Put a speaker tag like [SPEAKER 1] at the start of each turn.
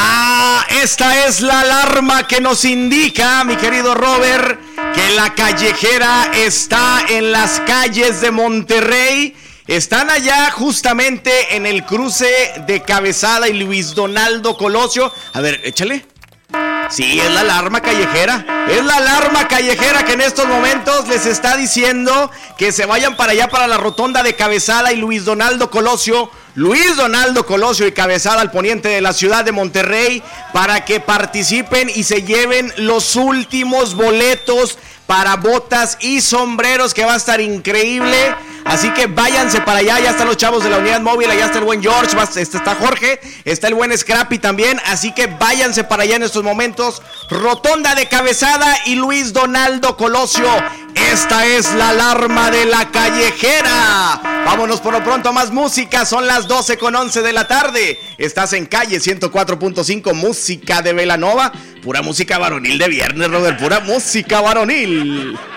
[SPEAKER 1] Esta es la alarma que nos indica, mi querido Robert, que la callejera está en las calles de Monterrey. Están allá justamente en el cruce de Cabezada y Luis Donaldo Colosio. A ver, échale. Sí, es la alarma callejera. Es la alarma callejera que en estos momentos les está diciendo que se vayan para allá, para la rotonda de Cabezada y Luis Donaldo Colosio. Luis Donaldo Colosio y Cabezada al poniente de la ciudad de Monterrey, para que participen y se lleven los últimos boletos para botas y sombreros, que va a estar increíble. Así que váyanse para allá, ya están los chavos de la unidad móvil, allá está el buen George, está Jorge, está el buen Scrappy también, así que váyanse para allá en estos momentos. Rotonda de Cabezada y Luis Donaldo Colosio. Esta es la alarma de la callejera. Vámonos por lo pronto a más música, son las 12:11 de la tarde. Estás en Calle 104.5, música de Belanova. Pura música varonil de viernes, Robert, pura música varonil.